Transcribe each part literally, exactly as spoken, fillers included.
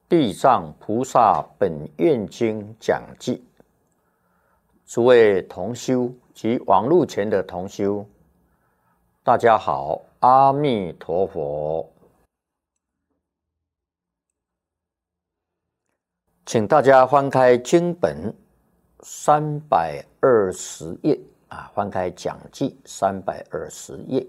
地藏菩萨本愿经讲记，诸位同修及网络前的同修，大家好，阿弥陀佛。请大家翻开经本三百二十页啊，翻开讲记三百二十页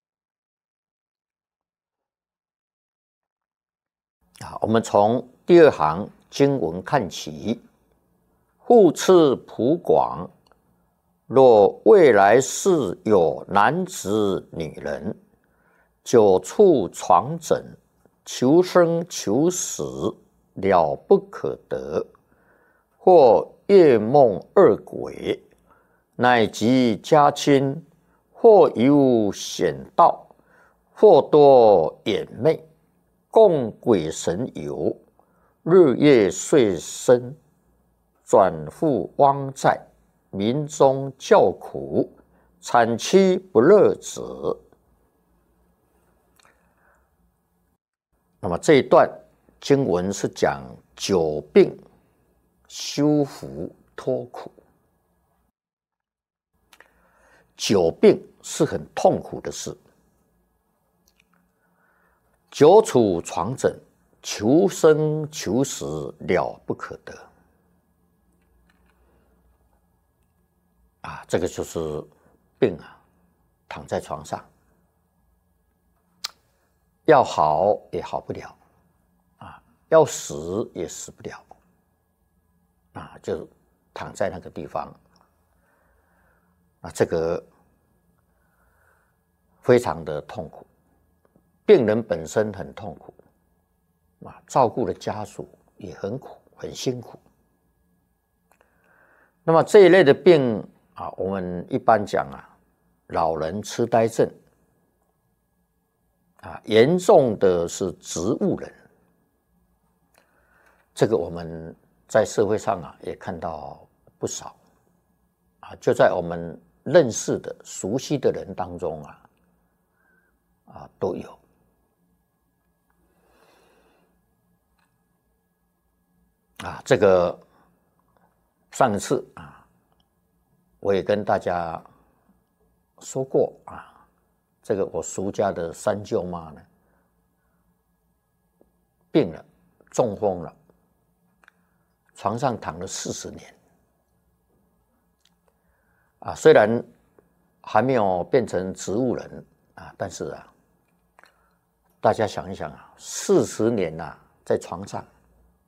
啊，我们从第二行经文看起。复次普广，若未来世有男子女人，久处床枕，求生求死，了不可得，或夜梦恶鬼，乃及家亲，或有险道，或多眼魅，共鬼神游，日夜岁深，转复汪债，民中叫苦，惨凄不乐者。那么这一段经文是讲久病修福脱苦。久病是很痛苦的事，久处床枕，求生求死，了不可得。啊，这个就是病啊，躺在床上，要好也好不了，啊，要死也死不了，啊，就躺在那个地方，啊，这个非常的痛苦，病人本身很痛苦，啊，照顾的家属也很苦，很辛苦。那么这一类的病啊，我们一般讲啊，老人痴呆症啊，严重的是植物人。这个我们在社会上啊也看到不少啊，就在我们认识的、熟悉的人当中啊，啊都有。啊，这个上一次啊。我也跟大家说过啊，这个我叔家的三舅妈呢，病了，中风了，床上躺了四十年，啊，虽然还没有变成植物人啊，但是啊，大家想一想啊，四十年呐、啊，在床上